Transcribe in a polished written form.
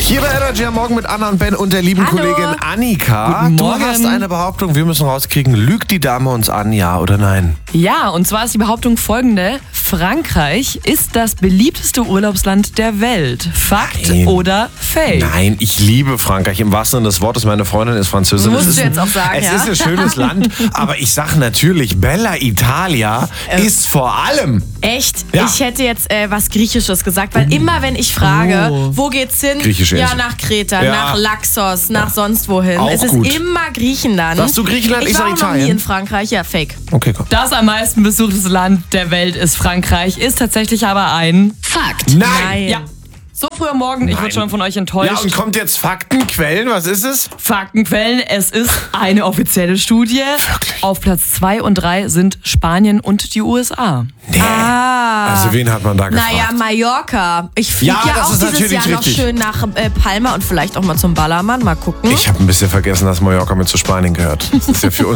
Hier bei Energy am Morgen mit Anna und Ben und der lieben Hallo. Kollegin Annika. Guten Du Morgen. hast eine Behauptung, wir müssen rauskriegen, lügt die Dame uns an, ja oder nein? Ja, und zwar ist die Behauptung folgende. Frankreich ist das beliebteste Urlaubsland der Welt. Fakt Nein. oder Fake? Nein, ich liebe Frankreich im wahrsten Sinne des Wortes. Meine Freundin ist Französin. Musst Es du ist jetzt auch sagen, Es ja? ist ein schönes Land, aber ich sag natürlich, Bella Italia ist vor allem. Echt? Ja. Ich hätte jetzt was Griechisches gesagt, weil immer wenn ich frage, wo geht's hin? Griechische Ja, Insel. nach Kreta, Ja. nach Laxos, nach sonst wohin. Auch Es ist gut. immer Griechenland. Sagst du Griechenland? Ich Ich sag war auch noch nie Italien. in Frankreich. Ja, fake. Okay, komm. Das am meisten besuchtes Land der Welt ist Frankreich, ist tatsächlich aber ein Fakt. Nein! Ja. So früh am Morgen, ich Nein. wurde schon von euch enttäuscht. Ja, und kommt jetzt Fakten, Quellen, was ist es? Faktenquellen, es ist eine offizielle Studie. Wirklich? Auf Platz 2 und 3 sind Spanien und die USA. Nee. Also wen hat man da gefragt? Naja, Mallorca. Ich fliege Ja, ja, das auch ist dieses natürlich Jahr noch richtig. schön nach Palma und vielleicht auch mal zum Ballermann. Mal gucken. Ich habe ein bisschen vergessen, dass Mallorca mit zu Spanien gehört. Das ist ja für uns